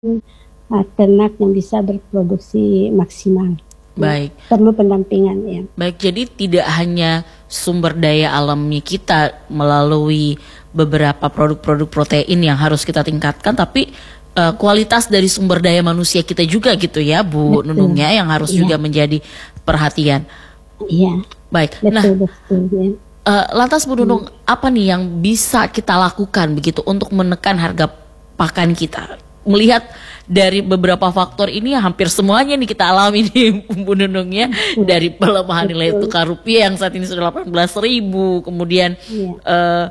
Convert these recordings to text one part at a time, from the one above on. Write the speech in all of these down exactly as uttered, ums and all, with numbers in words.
uh, ternak yang bisa berproduksi maksimal. Baik. Perlu pendampingan ya. Baik, jadi tidak hanya sumber daya alami kita melalui beberapa produk-produk protein yang harus kita tingkatkan, tapi uh, kualitas dari sumber daya manusia kita juga gitu ya, Bu Betul. Nunung ya, yang harus Ya. juga menjadi perhatian. Iya. Baik. Betul, Nah, betul ya. uh, lantas Bu Nunung, hmm. apa nih yang bisa kita lakukan begitu untuk menekan harga pakan kita? Melihat dari beberapa faktor ini hampir semuanya nih kita alami nih Bu Nunung ya. Dari pelemahan nilai tukar rupiah yang saat ini sudah delapan belas ribu, kemudian Iya. uh,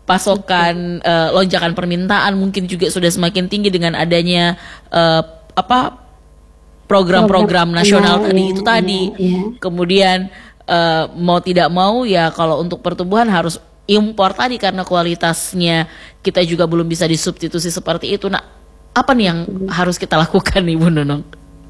pasokan uh, lonjakan permintaan mungkin juga sudah semakin tinggi dengan adanya uh, apa program-program Program nasional nasional, tadi ya, itu tadi. ya, ya. Kemudian uh, mau tidak mau ya kalau untuk pertumbuhan harus impor tadi karena kualitasnya kita juga belum bisa disubstitusi seperti itu. Nah, apa nih yang harus kita lakukan nih Bu Nunung?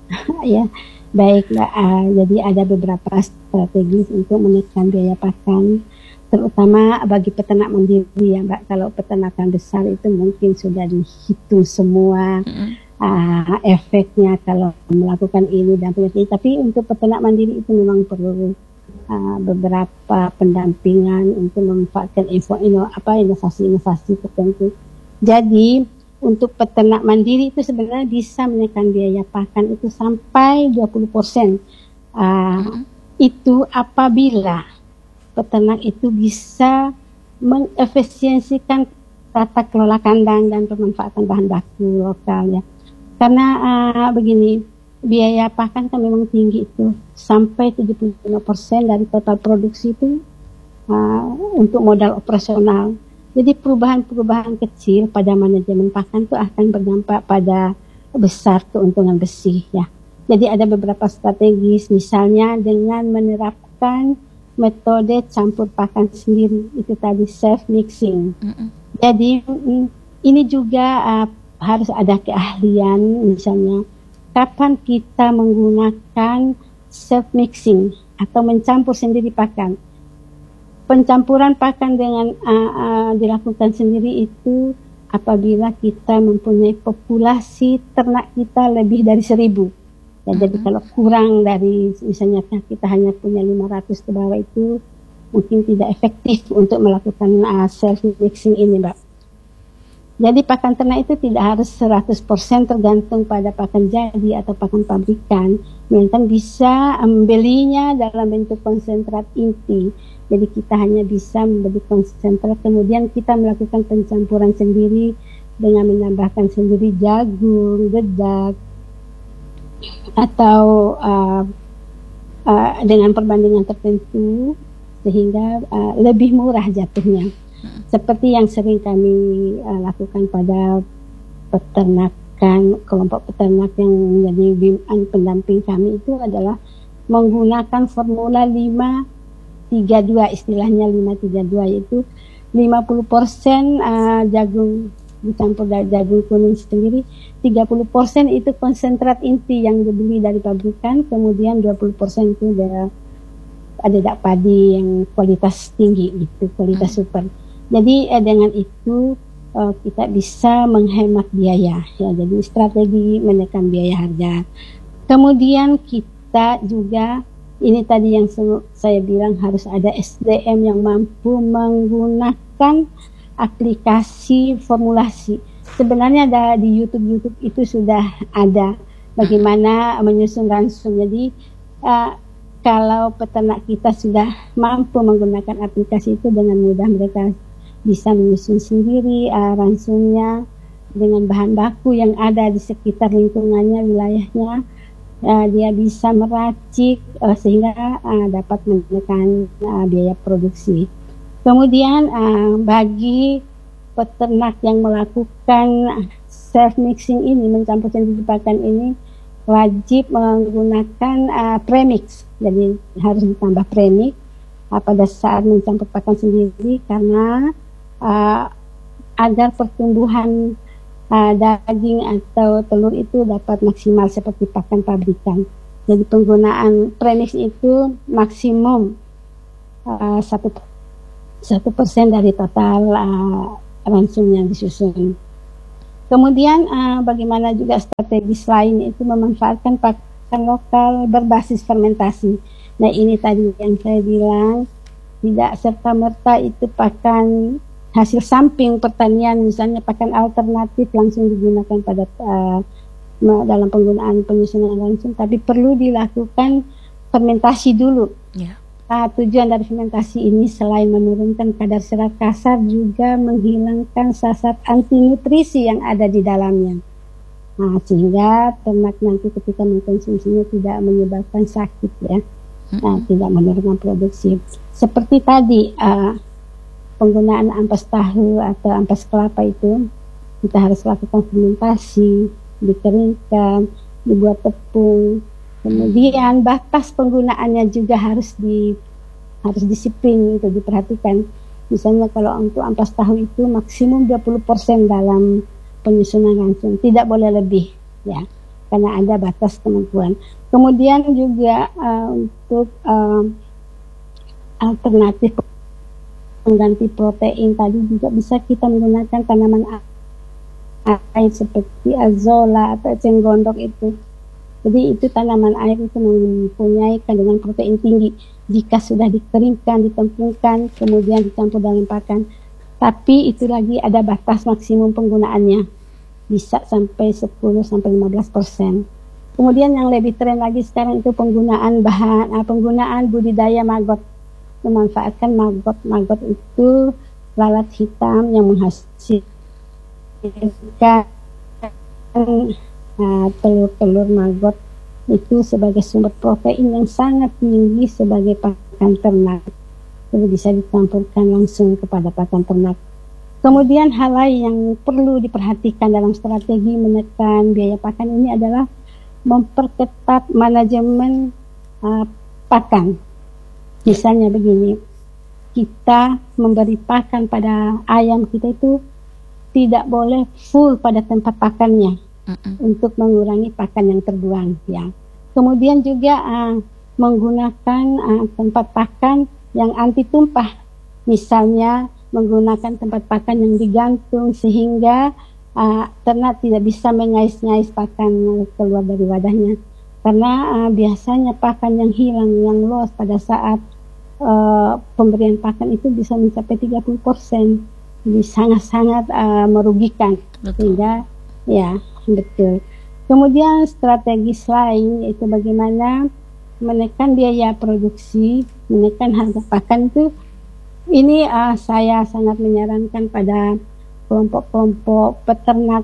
Ya, baik Mbak. Uh, jadi ada beberapa strategi untuk menekan biaya pakan, terutama bagi peternak mandiri ya Mbak. Kalau peternakan besar itu mungkin sudah dihitung semua mm-hmm. uh, efeknya kalau melakukan ini dan sebagainya. Tapi untuk peternak mandiri itu memang perlu uh, beberapa pendampingan untuk memanfaatkan info, ino, apa inovasi-inovasi tertentu. Jadi untuk peternak mandiri itu sebenarnya bisa menekan biaya pakan itu sampai dua puluh persen. Uh, mm-hmm. Itu apabila peternak itu bisa mengefisiensikan tata kelola kandang dan pemanfaatan bahan baku lokal ya. Karena uh, begini, biaya pakan kan memang tinggi itu, sampai tujuh puluh lima persen dari total produksi itu uh, untuk modal operasional. Jadi perubahan-perubahan kecil pada manajemen pakan itu akan berdampak pada besar keuntungan bersih ya. Jadi ada beberapa strategi, misalnya dengan menerapkan metode campur pakan sendiri, itu tadi self mixing. Mm-hmm. Jadi ini juga uh, harus ada keahlian, misalnya kapan kita menggunakan self mixing atau mencampur sendiri pakan. Pencampuran pakan dengan uh, uh, dilakukan sendiri itu apabila kita mempunyai populasi ternak kita lebih dari seribu. Ya, mm-hmm. Jadi kalau kurang dari misalnya kita hanya punya lima ratus ke bawah itu mungkin tidak efektif untuk melakukan uh, self mixing ini Mbak. Jadi pakan ternak itu tidak harus seratus persen tergantung pada pakan jadi atau pakan pabrikan, melainkan bisa membelinya dalam bentuk konsentrat inti. Jadi kita hanya bisa membeli konsentrat, kemudian kita melakukan pencampuran sendiri dengan menambahkan sendiri jagung, dedak, atau uh, uh, dengan perbandingan tertentu sehingga uh, lebih murah jatuhnya. Seperti yang sering kami uh, lakukan pada peternakan, kelompok peternak yang menjadi bimbingan pendamping kami itu adalah menggunakan formula lima tiga dua, istilahnya lima tiga dua, yaitu lima puluh persen uh, jagung dicampur dari jagung kuning sendiri, tiga puluh persen itu konsentrat inti yang dibeli dari pabrikan, kemudian dua puluh persen itu ada ada dak padi yang kualitas tinggi gitu, kualitas hmm. super. Jadi eh, dengan itu uh, kita bisa menghemat biaya ya. Jadi strategi menekan biaya harga. Kemudian kita juga ini tadi yang saya bilang harus ada S D M yang mampu menggunakan aplikasi formulasi. Sebenarnya ada di YouTube YouTube itu sudah ada bagaimana menyusun ransum. Jadi uh, kalau peternak kita sudah mampu menggunakan aplikasi itu, dengan mudah mereka bisa menyusun sendiri uh, ransumnya dengan bahan baku yang ada di sekitar lingkungannya, wilayahnya. Uh, dia bisa meracik uh, sehingga uh, dapat menekan uh, biaya produksi. Kemudian uh, bagi peternak yang melakukan self mixing ini, mencampur sendiri pakan ini, wajib menggunakan uh, premix. Jadi harus ditambah premix uh, pada saat mencampur pakan sendiri, karena uh, agar pertumbuhan Uh, daging atau telur itu dapat maksimal seperti pakan pabrikan. Jadi penggunaan premix itu maksimum uh, satu satu persen dari total uh, ransum yang disusun. Kemudian uh, bagaimana juga strategis lain itu memanfaatkan pakan lokal berbasis fermentasi. Nah ini tadi yang saya bilang, tidak serta-merta itu pakan hasil samping pertanian, misalnya pakan alternatif langsung digunakan pada uh, dalam penggunaan penyusunan langsung, tapi perlu dilakukan fermentasi dulu. Yeah. Uh, tujuan dari fermentasi ini selain menurunkan kadar serat kasar juga menghilangkan zat anti nutrisi yang ada di dalamnya. Nah, sehingga ternak nanti ketika mengkonsumsinya tidak menyebabkan sakit ya, nah, tidak menurunkan produksi. Seperti tadi uh, penggunaan ampas tahu atau ampas kelapa itu kita harus lakukan fermentasi, dikeringkan, dibuat tepung. Kemudian batas penggunaannya juga harus di harus disiplin itu diperhatikan. Misalnya kalau untuk ampas tahu itu maksimum dua puluh persen dalam penyusunan langsung, tidak boleh lebih ya, karena ada batas kemampuan. Kemudian juga uh, untuk uh, alternatif pengganti protein tadi juga bisa kita menggunakan tanaman air seperti azolla atau eceng gondok itu. Jadi itu tanaman air itu mempunyai kandungan protein tinggi jika sudah dikeringkan, ditempungkan, kemudian dicampur dalam pakan. Tapi itu lagi ada batas maksimum penggunaannya, bisa sampai sepuluh sampai lima belas persen. Kemudian yang lebih tren lagi sekarang itu penggunaan bahan, uh, penggunaan budidaya maggot, memanfaatkan maggot. Maggot itu lalat hitam yang menghasilkan Nah, telur-telur maggot itu sebagai sumber protein yang sangat tinggi sebagai pakan ternak. Itu bisa dicampurkan langsung kepada pakan ternak. Kemudian hal lain yang perlu diperhatikan dalam strategi menekan biaya pakan ini adalah memperketat manajemen uh, pakan. Misalnya begini, kita memberi pakan pada ayam kita itu tidak boleh full pada tempat pakannya. Mm-mm. Untuk mengurangi pakan yang terbuang ya. Kemudian juga uh, menggunakan uh, tempat pakan yang anti tumpah, misalnya menggunakan tempat pakan yang digantung sehingga uh, ternak tidak bisa mengais-ngais pakan keluar dari wadahnya, karena uh, biasanya pakan yang hilang, yang loss pada saat uh, pemberian pakan itu bisa mencapai tiga puluh persen, jadi sangat-sangat uh, merugikan. Betul. Sehingga ya betul. Kemudian strategis lain yaitu bagaimana menekan biaya produksi, menekan harga pakan itu. Ini uh, saya sangat menyarankan pada kelompok-kelompok peternak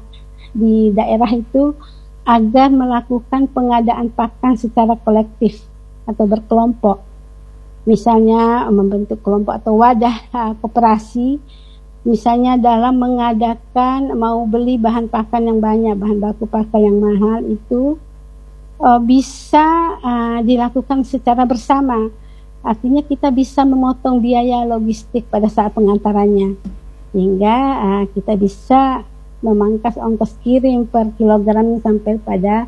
di daerah itu agar melakukan pengadaan pakan secara kolektif atau berkelompok. Misalnya membentuk kelompok atau wadah uh, koperasi. Misalnya dalam mengadakan mau beli bahan pakan yang banyak, bahan baku pakan yang mahal itu uh, bisa uh, dilakukan secara bersama. Artinya kita bisa memotong biaya logistik pada saat pengantarannya, sehingga uh, kita bisa memangkas ongkos kirim per kilogram sampai pada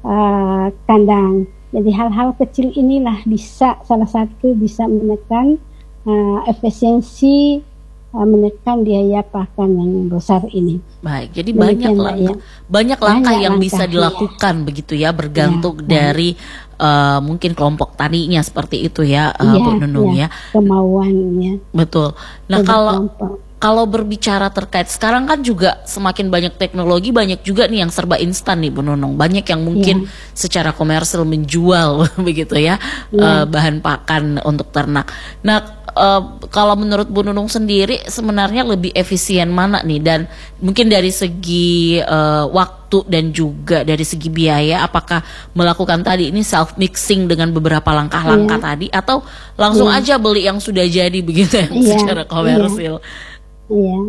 uh, kandang. Jadi hal-hal kecil inilah bisa salah satu bisa menekan uh, efisiensi, menekan biaya pakan yang besar ini. Baik, jadi banyak langkah, ya. banyak langkah banyak yang langkah, bisa dilakukan ya. Begitu ya, bergantung ya, dari uh, mungkin kelompok taninya seperti itu ya, uh, ya Bu Nunung ya. ya. Kemauannya. Betul. Nah kalau kalau berbicara terkait sekarang kan juga semakin banyak teknologi, banyak juga nih yang serba instan nih Bu Nunung. Banyak yang mungkin ya. secara komersil menjual begitu ya, ya. Uh, bahan pakan untuk ternak. Nah Uh, kalau menurut Bu Nunung sendiri sebenarnya lebih efisien mana nih, dan mungkin dari segi uh, waktu dan juga dari segi biaya, apakah melakukan tadi ini self mixing dengan beberapa langkah-langkah yeah. tadi, atau langsung yeah. aja beli yang sudah jadi begitu yang yeah. secara komersil? Iya. Yeah.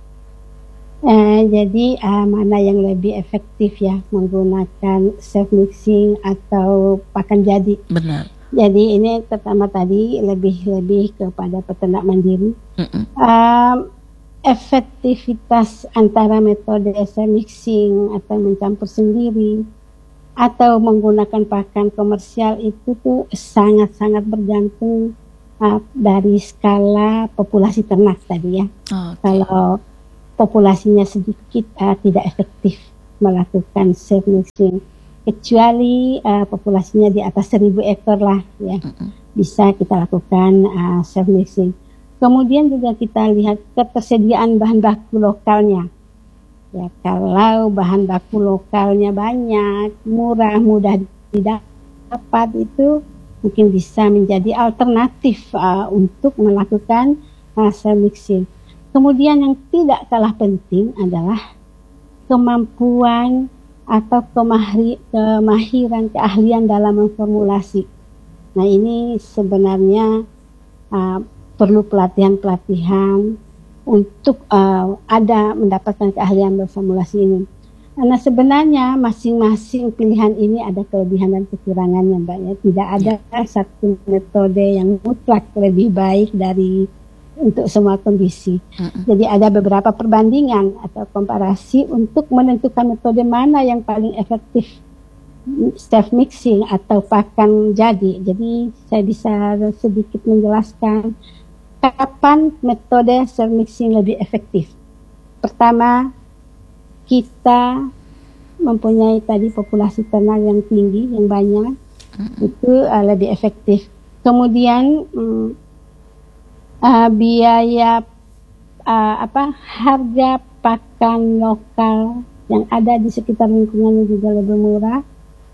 Yeah. Uh, jadi uh, mana yang lebih efektif ya, menggunakan self mixing atau pakan jadi? Benar. Jadi ini pertama tadi lebih-lebih kepada peternak mandiri. Um, efektivitas antara metode self mixing atau mencampur sendiri atau menggunakan pakan komersial itu tuh sangat-sangat bergantung uh, dari skala populasi ternak tadi ya. Oh, okay. Kalau populasinya sedikit uh, tidak efektif melakukan self mixing, kecuali uh, populasinya di atas seribu ekor lah ya, bisa kita lakukan uh, self mixing. Kemudian juga kita lihat ketersediaan bahan baku lokalnya. Ya, kalau bahan baku lokalnya banyak, murah, mudah didapat, itu mungkin bisa menjadi alternatif uh, untuk melakukan uh, self mixing. Kemudian yang tidak kalah penting adalah kemampuan atau kemahri, kemahiran, keahlian dalam memformulasi. Nah, ini sebenarnya uh, perlu pelatihan-pelatihan untuk uh, ada mendapatkan keahlian berformulasi ini. Karena sebenarnya masing-masing pilihan ini ada kelebihan dan kekurangannya, Mbak ya. Tidak ada ya. satu metode yang mutlak lebih baik dari untuk semua kondisi. Mm-hmm. Jadi ada beberapa perbandingan atau komparasi untuk menentukan metode mana yang paling efektif, self mixing atau pakan jadi. Jadi saya bisa sedikit menjelaskan kapan metode self mixing lebih efektif. Pertama, kita mempunyai tadi populasi ternak yang tinggi, yang banyak, mm-hmm. itu uh, lebih efektif. Kemudian um, uh, biaya uh, apa harga pakan lokal yang ada di sekitar lingkungan juga lebih murah.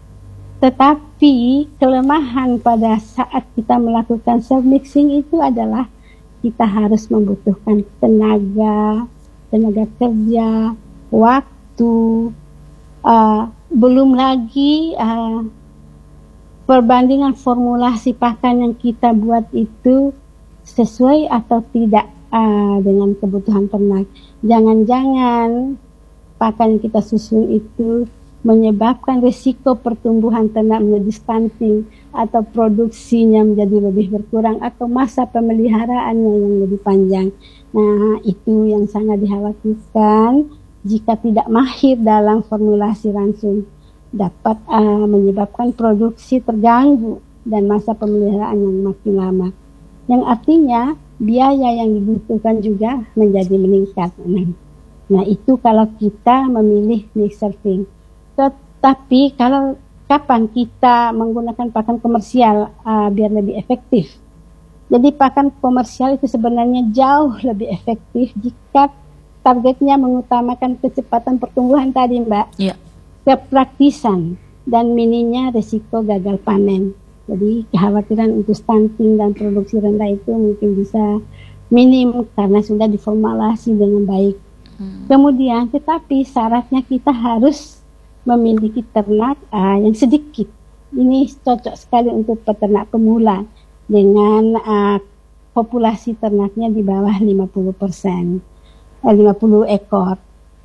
Tetapi kelemahan pada saat kita melakukan self mixing itu adalah kita harus membutuhkan tenaga, tenaga kerja, waktu, uh, belum lagi uh, perbandingan formulasi pakan yang kita buat itu sesuai atau tidak uh, dengan kebutuhan ternak. Jangan-jangan pakan yang kita susun itu menyebabkan risiko pertumbuhan ternak menjadi stunting atau produksinya menjadi lebih berkurang atau masa pemeliharaannya yang lebih panjang. Nah, itu yang sangat dikhawatirkan jika tidak mahir dalam formulasi langsung, dapat uh, menyebabkan produksi terganggu dan masa pemeliharaan yang makin lama. Yang artinya biaya yang dibutuhkan juga menjadi meningkat. Nah, nah itu kalau kita memilih mixed serving. Tetapi kalau kapan kita menggunakan pakan komersial uh, biar lebih efektif? Jadi pakan komersial itu sebenarnya jauh lebih efektif jika targetnya mengutamakan kecepatan pertumbuhan tadi, Mbak. Yeah. Kepraktisan dan minimnya risiko gagal panen. Jadi kekhawatiran untuk stunting dan produksi rendah itu mungkin bisa minim karena sudah diformulasi dengan baik. Hmm. Kemudian tetapi syaratnya kita harus memiliki ternak uh, yang sedikit. Ini cocok sekali untuk peternak pemula dengan uh, populasi ternaknya di bawah lima puluh persen, eh, lima puluh ekor.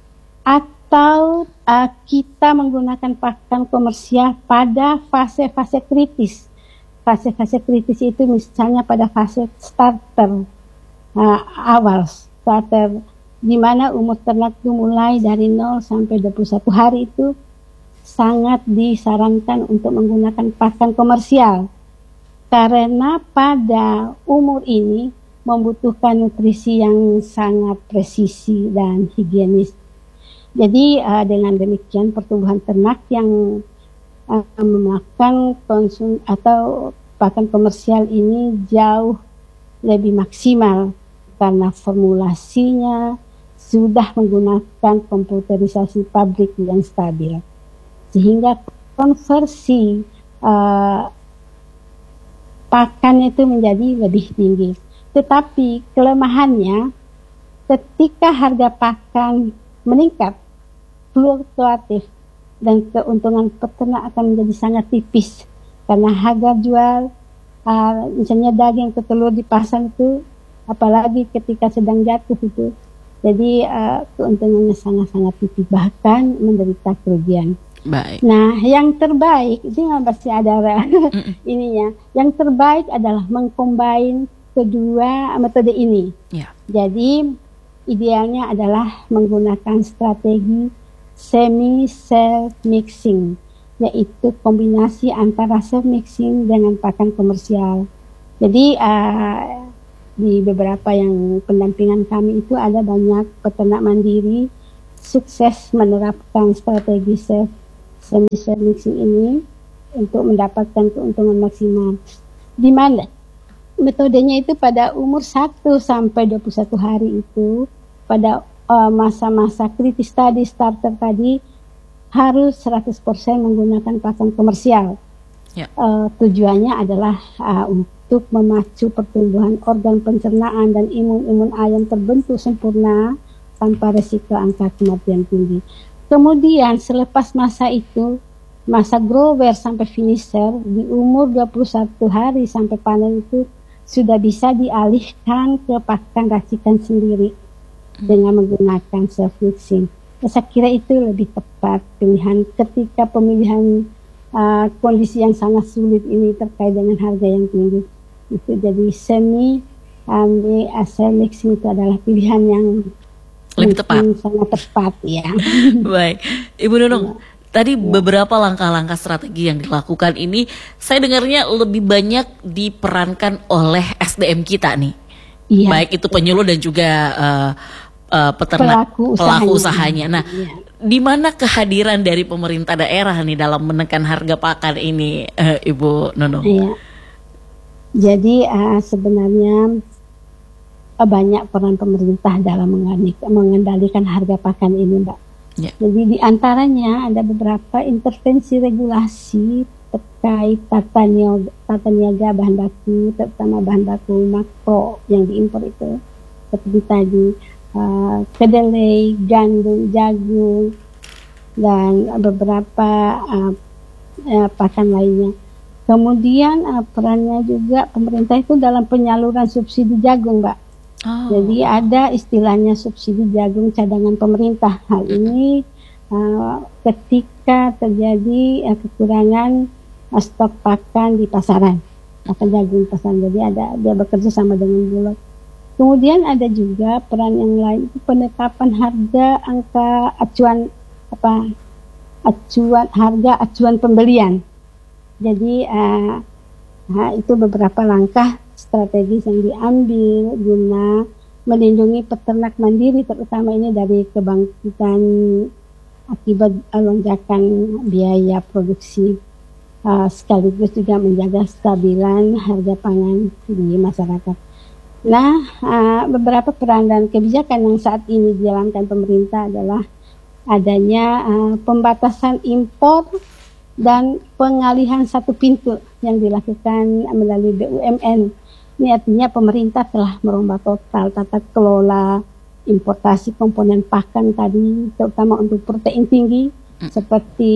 Atau uh, kita menggunakan pakan komersial pada fase-fase kritis. Fase-fase kritis itu misalnya pada fase starter, uh, awal starter, di mana umur ternak itu mulai dari nol sampai dua puluh satu hari itu sangat disarankan untuk menggunakan pakan komersial karena pada umur ini membutuhkan nutrisi yang sangat presisi dan higienis. Jadi uh, dengan demikian pertumbuhan ternak yang uh, memakan konsum atau pakan komersial ini jauh lebih maksimal karena formulasinya sudah menggunakan komputerisasi pabrik yang stabil. Sehingga konversi uh, pakan itu menjadi lebih tinggi. Tetapi kelemahannya ketika harga pakan meningkat, fluktuatif, dan keuntungan peternak akan menjadi sangat tipis. Karena harga jual, uh, misalnya daging atau telur di pasar itu, apalagi ketika sedang jatuh itu, jadi uh, keuntungannya sangat-sangat tipis, bahkan menderita kerugian. Baik. Nah, yang terbaik ini masih ada ininya. Yang terbaik adalah mengcombine kedua metode ini. Yeah. Jadi idealnya adalah menggunakan strategi semi self mixing, yaitu kombinasi antara self mixing dengan pakan komersial. Jadi uh, di beberapa yang pendampingan kami itu ada banyak peternak mandiri sukses menerapkan strategi semi-share mixing ini untuk mendapatkan keuntungan maksimal. Di mana metodenya itu pada umur satu sampai dua puluh satu hari itu, pada uh, masa-masa kritis tadi, starter tadi, harus seratus persen menggunakan pakan komersial. Ya. Uh, tujuannya adalah uh, untuk memacu pertumbuhan organ pencernaan dan imun-imun ayam terbentuk sempurna tanpa resiko angka kematian tinggi. Kemudian selepas masa itu, masa grower sampai finisher di umur dua puluh satu hari sampai panen itu sudah bisa dialihkan ke pakan racikan sendiri hmm. dengan menggunakan self mixing. Ya, saya kira itu lebih tepat pilihan ketika pemilihan uh, kondisi yang sangat sulit ini terkait dengan harga yang tinggi. Itu jadi semi um, self mixing itu adalah pilihan yang lebih tepat, sangat tepat ya. Baik, Ibu Nunung. Ya. Tadi beberapa langkah-langkah strategi yang dilakukan ini, saya dengarnya lebih banyak diperankan oleh S D M kita nih, iya, baik itu penyuluh dan juga uh, uh, peternak pelaku usahanya. pelaku usahanya. Nah, iya. Di mana kehadiran dari pemerintah daerah nih dalam menekan harga pakan ini, uh, Ibu Nunung? Iya. Jadi uh, sebenarnya uh, banyak peran pemerintah dalam mengendalikan harga pakan ini, Mbak. Ya. Jadi di antaranya ada beberapa intervensi regulasi terkait tata niaga, tata niaga bahan baku, terutama bahan baku makro yang diimpor itu, seperti tadi uh, kedelai, gandum, jagung, dan beberapa uh, uh, pakan lainnya. Kemudian uh, perannya juga pemerintah itu dalam penyaluran subsidi jagung, Mbak. Oh. Jadi ada istilahnya subsidi jagung cadangan pemerintah. Hal ini uh, ketika terjadi uh, kekurangan uh, stok pakan di pasaran, pakan jagung pasaran. Jadi ada dia bekerja sama dengan Bulog. Kemudian ada juga peran yang lain, itu penetapan harga angka acuan apa acuan harga acuan pembelian. Jadi uh, nah, itu beberapa langkah strategis yang diambil guna melindungi peternak mandiri, terutama ini dari kebangkitan akibat lonjakan biaya produksi, uh, sekaligus juga menjaga stabilan harga pangan di masyarakat. Nah, uh, beberapa peran dan kebijakan yang saat ini dijalankan pemerintah adalah adanya uh, pembatasan impor dan pengalihan satu pintu yang dilakukan melalui B U M N. Ini artinya pemerintah telah merubah total tata kelola importasi komponen pakan tadi, terutama untuk protein tinggi mm. seperti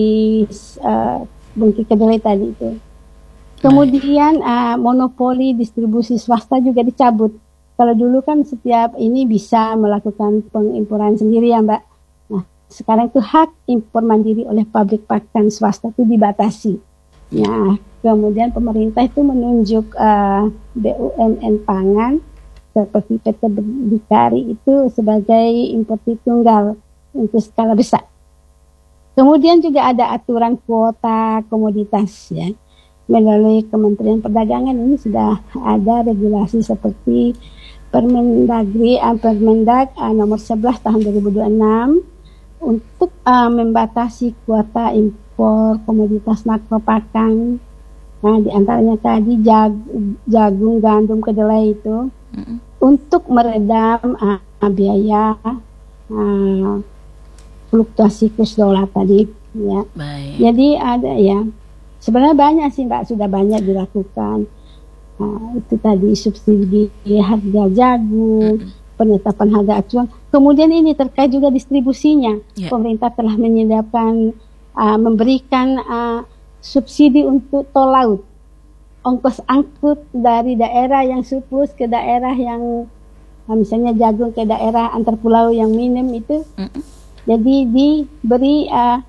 uh, bungki kedelai tadi itu. Kemudian uh, monopoli distribusi swasta juga dicabut. Kalau dulu kan setiap ini bisa melakukan pengimporan sendiri ya, Mbak. Nah, sekarang itu hak impor mandiri oleh pabrik pakan swasta itu dibatasi. Nah, kemudian pemerintah itu menunjuk uh, B U M N pangan seperti P T Berdikari itu sebagai importir tunggal untuk skala besar. Kemudian juga ada aturan kuota komoditas ya. Melalui Kementerian Perdagangan ini sudah ada regulasi seperti Permendagri uh, Permendag uh, nomor sebelas tahun dua ribu dua puluh enam untuk uh, membatasi kuota impor komoditas makro pakan. Nah, di antaranya tadi jag, jagung, gandum, kedelai itu mm-hmm. untuk meredam uh, biaya uh, fluktuasi kurs dolar tadi ya. Baik. Jadi ada ya, sebenarnya banyak sih Mbak, sudah banyak dilakukan. Uh, itu tadi subsidi harga jagung, mm-hmm. penetapan harga acuan. Kemudian ini terkait juga distribusinya. Yeah. Pemerintah telah menyediakan uh, memberikan uh, subsidi untuk tol laut, ongkos angkut dari daerah yang surplus ke daerah yang misalnya jagung ke daerah antar pulau yang minim itu, mm-hmm. jadi diberi uh,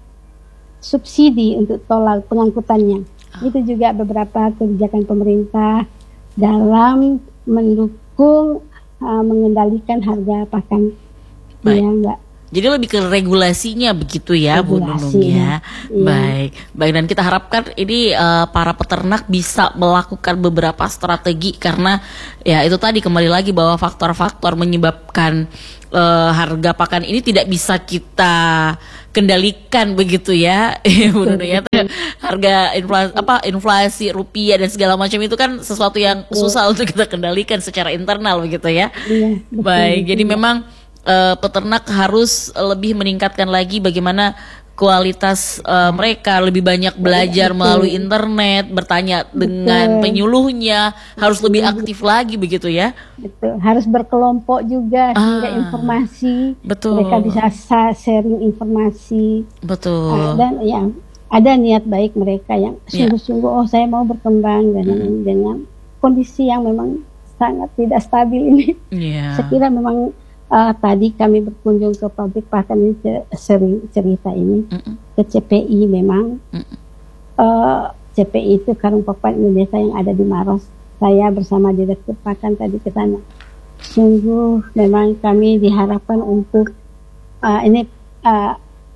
subsidi untuk tol laut pengangkutannya. Oh. Itu juga beberapa kebijakan pemerintah dalam mendukung uh, mengendalikan harga pakan. Ya, Mbak. Jadi lebih ke regulasinya begitu ya, Bu Nunung Regulasi, ya. iya. Baik, baik, dan kita harapkan ini eh, para peternak bisa melakukan beberapa strategi, karena ya itu tadi kembali lagi bahwa faktor-faktor menyebabkan eh, harga pakan ini tidak bisa kita kendalikan begitu ya, Bu Nunung ya. Harga inflasi apa inflasi rupiah dan segala macam itu kan sesuatu yang susah untuk kita kendalikan secara internal begitu ya. Iya, betul, Baik, betul. jadi memang eh, peternak harus lebih meningkatkan lagi bagaimana kualitas eh, mereka, lebih banyak belajar betul. melalui internet, bertanya dengan Betul. penyuluhnya, harus lebih aktif lagi begitu ya. Betul. Harus berkelompok juga sehingga Ah, informasi betul. mereka bisa sa- sharing informasi. Betul. Ah, dan ya ada niat baik mereka yang Ya. sungguh-sungguh oh saya mau berkembang dengan dengan kondisi yang memang sangat tidak stabil ini. Iya. Saya kira memang ah, tadi kami berkunjung ke pabrik pakan ini ce- sering cerita ini Mm-mm. ke C P I memang. Mm-mm. Eh, C P I itu Karung Pakan Indonesia yang ada di Maros. Saya bersama direktur pakan tadi ke sana. Sungguh memang kami diharapkan untuk ah, ini ah,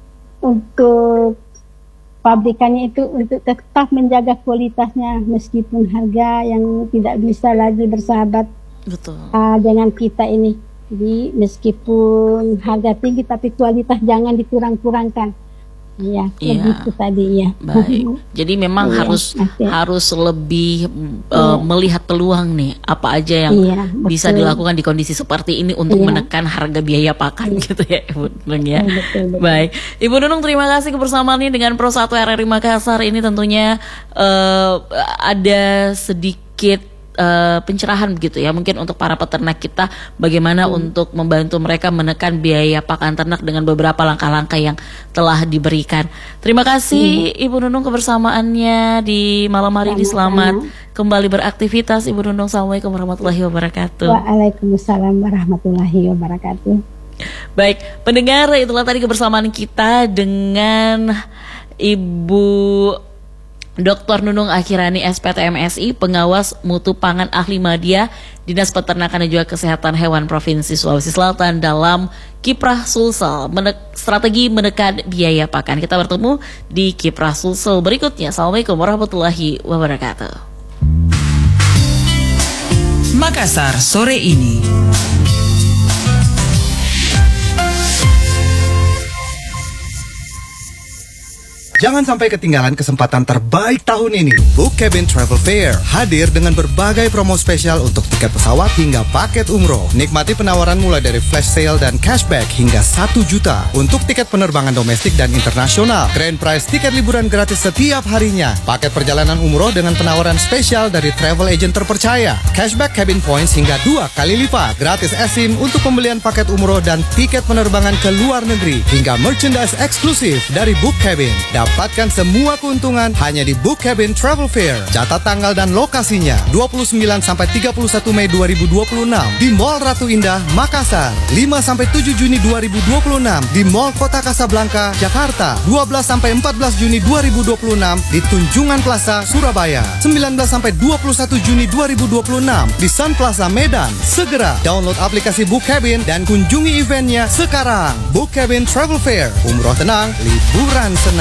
untuk pabrikannya itu untuk tetap menjaga kualitasnya meskipun harga yang tidak bisa lagi bersahabat Betul. ah, dengan kita ini. Jadi meskipun harga tinggi tapi kualitas jangan dikurang-kurangkan. Iya, Iya. begitu tadi ya. Baik. Jadi memang Iya, harus oke. harus lebih eh, melihat peluang nih, apa aja yang Iya, bisa betul. dilakukan di kondisi seperti ini untuk Iya. menekan harga biaya pakan gitu ya, Ibu Nunung ya. Betul, betul, betul. Baik, Ibu Nunung terima kasih kebersamaannya dengan Pro satu R R I Makassar ini tentunya eh, ada sedikit eh, pencerahan begitu ya, mungkin untuk para peternak kita bagaimana untuk membantu mereka menekan biaya pakan ternak dengan beberapa langkah-langkah yang telah diberikan. Terima kasih Ibu Nunung kebersamaannya di malam hari ini. Selamat kembali beraktivitas Ibu Nunung. Assalamualaikum warahmatullahi wabarakatuh. Waalaikumsalam warahmatullahi wabarakatuh. Baik, pendengar, itulah tadi kebersamaan kita dengan Ibu Doktor Nunung Akhirani S P T M S I, pengawas mutu pangan ahli media Dinas Peternakan dan juga Kesehatan Hewan Provinsi Sulawesi Selatan dalam Kiprah Sulsel, menek- strategi menekan biaya pakan. Kita bertemu di Kiprah Sulsel berikutnya. Assalamualaikum warahmatullahi wabarakatuh. Makassar sore ini. Jangan sampai ketinggalan kesempatan terbaik tahun ini. Book Cabin Travel Fair hadir dengan berbagai promo spesial untuk tiket pesawat hingga paket umroh. Nikmati penawaran mulai dari flash sale dan cashback hingga satu juta untuk tiket penerbangan domestik dan internasional. Grand prize tiket liburan gratis setiap harinya. Paket perjalanan umroh dengan penawaran spesial dari travel agent terpercaya. Cashback cabin points hingga dua kali lipat. Gratis eSIM untuk pembelian paket umroh dan tiket penerbangan ke luar negeri. Hingga merchandise eksklusif dari Book Cabin. Dapatkan semua keuntungan hanya di Book Cabin Travel Fair. Catat tanggal dan lokasinya dua puluh sembilan sampai tiga puluh satu Mei dua ribu dua puluh enam di Mall Ratu Indah, Makassar. lima sampai tujuh Juni dua ribu dua puluh enam di Mall Kota Kasablanka, Jakarta. dua belas sampai empat belas Juni dua ribu dua puluh enam di Tunjungan Plaza, Surabaya. sembilan belas sampai dua puluh satu Juni dua ribu dua puluh enam di Sun Plaza, Medan. Segera download aplikasi Book Cabin dan kunjungi eventnya sekarang. Book Cabin Travel Fair. Umroh tenang, liburan senang.